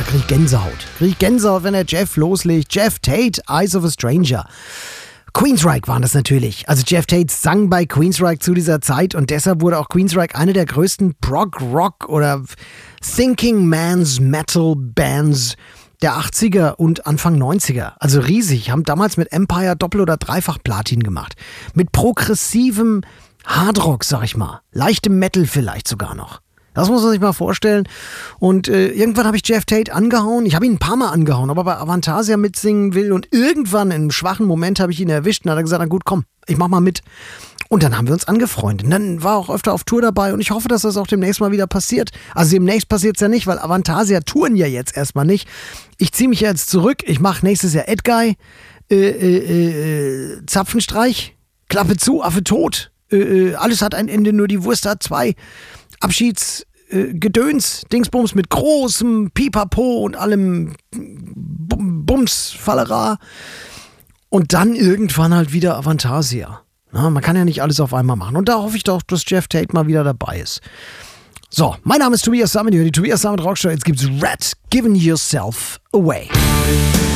Da krieg ich Gänsehaut. Wenn der Jeff loslegt. Jeff Tate, Eyes of a Stranger. Queensryche waren das natürlich. Also Jeff Tate sang bei Queensryche zu dieser Zeit und deshalb wurde auch Queensryche eine der größten Prog-Rock oder Thinking Man's Metal Bands der 80er und Anfang 90er. Also riesig. Haben damals mit Empire Doppel- oder Dreifach-Platin gemacht. Mit progressivem Hardrock, sag ich mal. Leichtem Metal vielleicht sogar noch. Das muss man sich mal vorstellen. Und irgendwann habe ich Jeff Tate angehauen. Ich habe ihn ein paar Mal angehauen, ob er bei Avantasia mitsingen will. Und irgendwann in einem schwachen Moment habe ich ihn erwischt und hat er gesagt, na gut, komm, ich mach mal mit. Und dann haben wir uns angefreundet. Und dann war er auch öfter auf Tour dabei und ich hoffe, dass das auch demnächst mal wieder passiert. Also demnächst passiert es ja nicht, weil Avantasia touren ja jetzt erstmal nicht. Ich ziehe mich jetzt zurück. Ich mache nächstes Jahr Edguy, Zapfenstreich, Klappe zu, Affe tot. Alles hat ein Ende, nur die Wurst hat zwei. Abschiedsgedöns, Dingsbums mit großem Pipapo und allem Bumsfallera. Und dann irgendwann halt wieder Avantasia. Na, man kann ja nicht alles auf einmal machen. Und da hoffe ich doch, dass Jeff Tate mal wieder dabei ist. So, mein Name ist Tobias Sammet, die Tobias Sammet Rockshow. Jetzt gibt's Rat, Giving Yourself Away.